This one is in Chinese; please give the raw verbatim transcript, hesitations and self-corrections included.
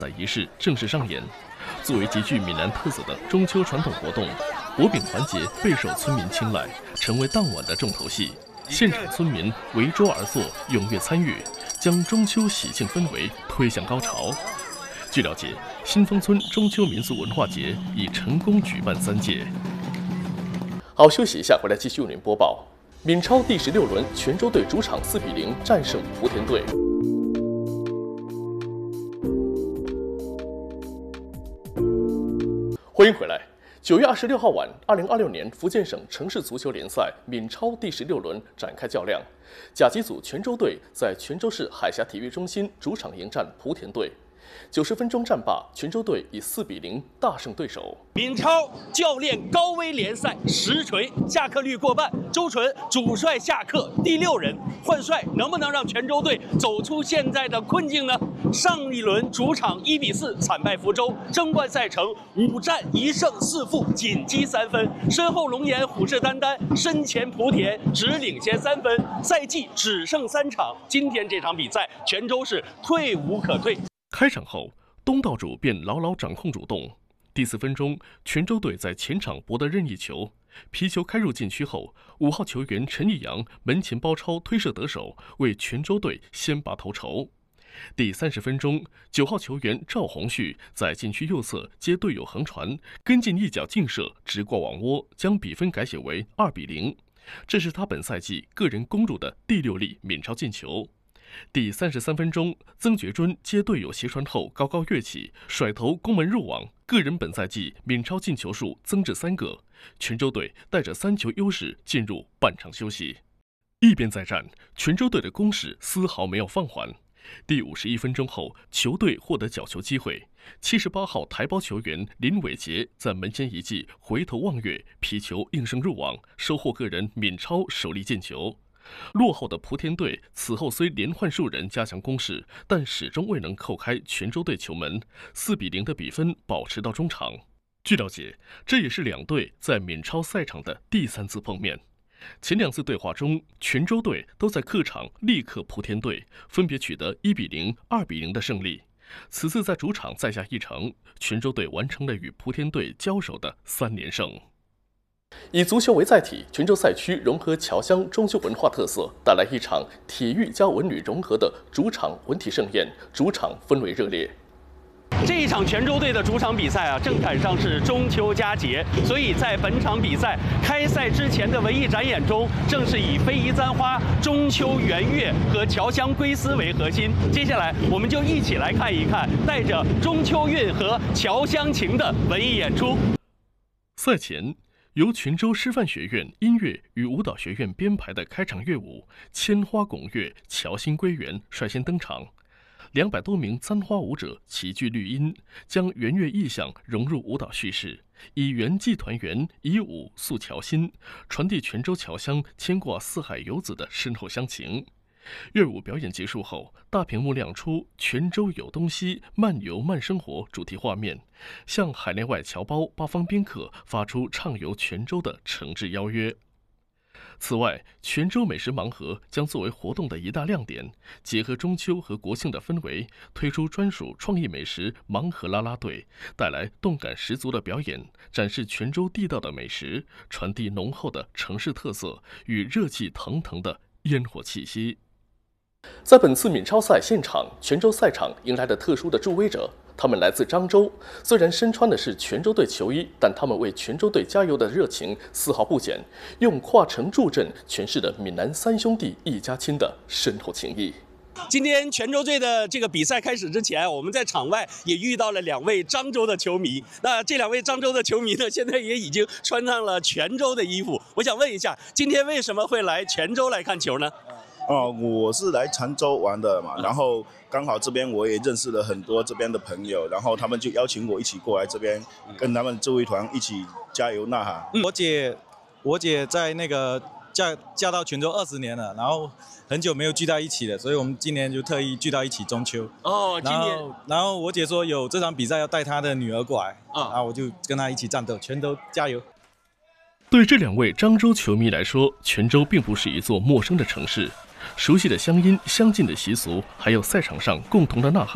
赛仪式正式上演。作为极具闽南特色的中秋传统活动，博饼环节备受村民青睐，成为当晚的重头戏。现场村民围桌而坐，踊跃参与，将中秋喜庆氛围推向高潮。据了解，新丰村中秋民俗文化节已成功举办三届。好，休息一下，回来继续为您播报。闽超第十六轮，泉州队主场四比零战胜莆田队。欢迎回来。九月二十六号晚，二零二六年福建省城市足球联赛闽超第十六轮展开较量。甲级组泉州队在泉州市海峡体育中心主场迎战莆田队。九十分钟战罢，泉州队以四比零大胜对手。 闽超教练高危联赛实锤，下课率过半。周纯主帅下课第六人换帅，能不能让泉州队走出现在的困境呢？上一轮主场一比四惨败福州，争冠赛程五战一胜四负，仅积三分。身后龙岩虎视眈眈，身前莆田只领先三分。赛季只剩三场，今天这场比赛，泉州市退无可退。 开场后，东道主便牢牢掌控主动。第四分钟，泉州队在前场博得任意球，皮球开入禁区后，五号球员陈义阳门前包抄推射得手，为泉州队先拔头筹。第三十分钟，九号球员赵宏旭在禁区右侧接队友横传，跟进一脚劲射直挂网窝，将比分改写为二比零。这是他本赛季个人攻入的第六粒闽超进球。第三十三分钟，曾觉臻接队友斜传后高高跃起，甩头攻门入网，个人本赛季闽超进球数增至三个。泉州队带着三球优势进入半场休息。一边再战，泉州队的攻势丝毫没有放缓。第五十一分钟后，球队获得角球机会。七十八号台胞球员林伟杰在门前一记回头望月，皮球应声入网，收获个人闽超首粒进球。落后的莆田队此后虽连换数人加强攻势，但始终未能扣开泉州队球门，四比零的比分保持到中场。据了解，这也是两队在闽超赛场的第三次碰面。前两次对话中，泉州队都在客场力克莆田队，分别取得一比零、二比零的胜利。此次在主场再下一城，泉州队完成了与莆田队交手的三连胜。以足球为载体，泉州赛区融合侨乡中秋文化特色，带来一场体育加文旅融合的主场文体盛宴，主场氛围热烈。 这一场泉州队的主场比赛啊，正赶上是中秋佳节，所以在本场比赛开赛之前的文艺展演中，正是以非遗簪花、中秋圆月和侨乡归思为核心。接下来，我们就一起来看一看带着中秋韵和侨乡情的文艺演出。 赛前，由泉州师范学院音乐与舞蹈学院编排的开场乐舞《千花拱月侨兴归园》率先登场。两百多名簪花舞者齐聚绿荫，将圆月意象融入舞蹈叙事，以圆祭团圆，以舞诉侨心，传递泉州侨乡牵挂四海游子的深厚乡情。乐舞表演结束后，大屏幕亮出“泉州有东西，慢游慢生活”主题画面，向海内外侨胞八方宾客发出畅游泉州的诚挚邀约。此外，泉州美食盲盒将作为活动的一大亮点，结合中秋和国庆的氛围，推出专属创意美食盲盒啦啦队，带来动感十足的表演，展示泉州地道的美食，传递浓厚的城市特色与热气腾腾的烟火气息。在本次闽超赛现场，泉州赛场迎来了特殊的助威者，他们来自漳州。虽然身穿的是泉州队球衣，但他们为泉州队加油的热情丝毫不减，用跨城助阵诠释了闽南三兄弟一家亲的深厚情谊。 今天泉州队的这个比赛开始之前，我们在场外也遇到了两位漳州的球迷。那这两位漳州的球迷呢，现在也已经穿上了泉州的衣服。我想问一下，今天为什么会来泉州来看球呢？ 哦，我是来漳州玩的嘛，然后刚好这边我也认识了很多这边的朋友，然后他们就邀请我一起过来这边，跟他们助威团一起加油呐喊。 我姐，我姐在那个嫁嫁到泉州二十年了，然后很久没有聚在一起了，所以我们今年就特意聚到一起中秋。 哦，今年， 然后然后我姐说有这场比赛要带她的女儿过来，啊，然后我就跟她一起战斗，泉州加油！ 对这两位漳州球迷来说，泉州并不是一座陌生的城市。熟悉的乡音、相近的习俗，还有赛场上共同的呐喊。